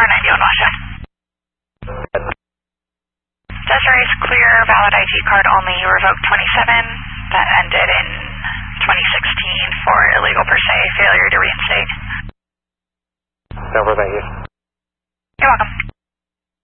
R91 Washoe. Desiree is clear, valid ID card only, you revoked 27. That ended in 2016 for illegal per se, failure to reinstate. Over, thank you. You're welcome.